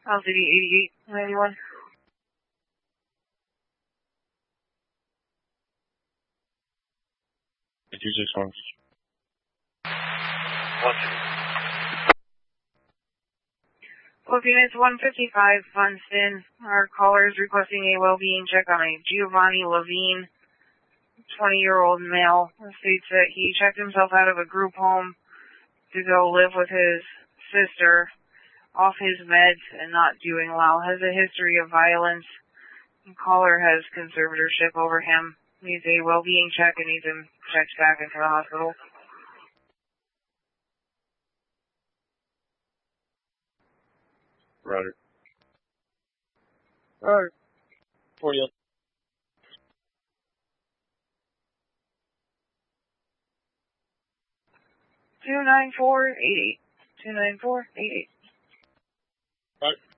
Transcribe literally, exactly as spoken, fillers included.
L C D eighty-eight ninety-one. two six one. One Look, units one fifty-five, Funston. Our caller is requesting a well-being check on a Giovanni Levine, twenty-year-old male. It states that he checked himself out of a group home to go live with his sister, off his meds and not doing well. Has a history of violence. The caller has conservatorship over him. Needs a well-being check and needs him checked back into the hospital. Roger. Roger. forty. two nine four eight eight. two nine four eight eight. Right.